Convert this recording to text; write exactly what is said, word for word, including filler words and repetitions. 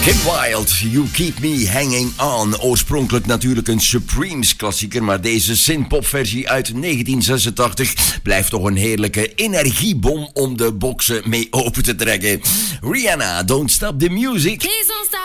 Kim Wilde, You Keep Me Hanging On. Oorspronkelijk natuurlijk een Supremes klassieker, maar deze synthpopversie uit negentien zesentachtig blijft toch een heerlijke energiebom om de boksen mee open te trekken. Rihanna, Don't Stop the Music.